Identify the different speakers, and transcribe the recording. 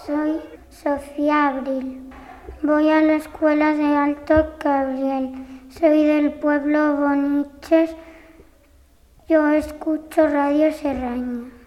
Speaker 1: soy Sofía Abril. Voy a la escuela de Alto Cabriel. Soy del pueblo Boniches. Yo escucho Radio Serraña.